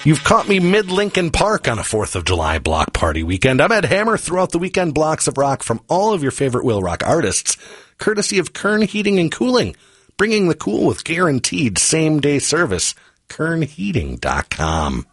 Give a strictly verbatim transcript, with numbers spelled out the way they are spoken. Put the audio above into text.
You've caught me mid-Lincoln Park on a fourth of July block party weekend. I'm Ed Hammer throughout the weekend blocks of rock from all of your favorite Will Rock artists, courtesy of Kern Heating and Cooling, bringing the cool with guaranteed same-day service, kern heating dot com.